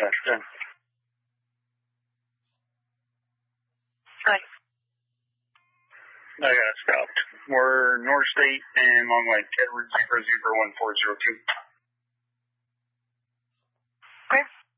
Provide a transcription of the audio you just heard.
Gotcha. Good. I got it stopped. We're North State and Long Lake, Edward 0 0 1402. Okay.